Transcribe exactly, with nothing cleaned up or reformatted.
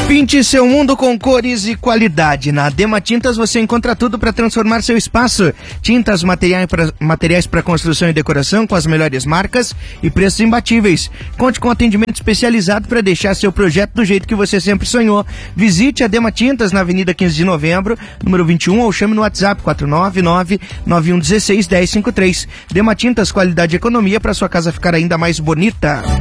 Pinte seu mundo com cores e qualidade. Na Dema Tintas você encontra tudo para transformar seu espaço. Tintas, materiais para construção e decoração com as melhores marcas e preços imbatíveis. Conte com atendimento especializado para deixar seu projeto do jeito que você sempre sonhou. Visite a Dema Tintas na Avenida quinze de Novembro, número vinte e um, ou chame no WhatsApp quatro nove nove, nove um um seis, um zero cinco três. Dema Tintas, qualidade e economia para sua casa ficar ainda mais bonita.